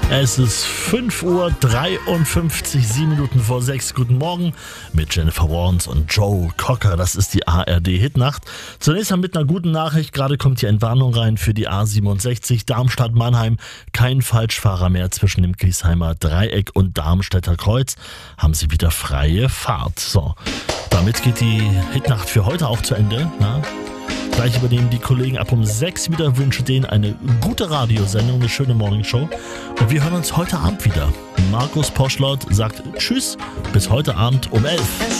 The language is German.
Es ist 5:53 Uhr, 7 Minuten vor 6. Guten Morgen mit Jennifer Warnes und Joe Cocker. Das ist die ARD-Hitnacht. Zunächst mal mit einer guten Nachricht. Gerade kommt hier eine Warnung rein für die A67 Darmstadt-Mannheim. Kein Falschfahrer mehr zwischen dem Griesheimer Dreieck und Darmstädter Kreuz. Haben Sie wieder freie Fahrt. So, damit geht die Hitnacht für heute auch zu Ende. Na? Gleich übernehmen die Kollegen ab um 6 wieder. Wünsche denen eine gute Radiosendung, eine schöne Morningshow. Und wir hören uns heute Abend wieder. Markus Poschlott sagt Tschüss, bis heute Abend um 11.